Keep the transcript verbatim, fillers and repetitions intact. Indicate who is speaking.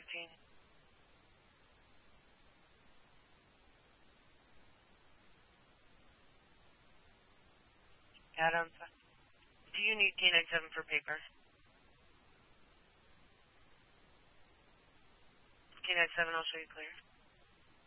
Speaker 1: thirteen. Adams, do you need K ninety-seven for paper? K ninety-seven, I'll show you clear.